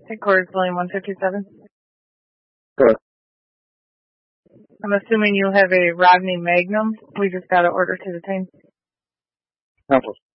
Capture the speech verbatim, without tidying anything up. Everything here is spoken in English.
Headquarters, William one fifty-seven. Correct. I'm assuming you have a Rodney Magnum. We just got an order to detain. Counsel.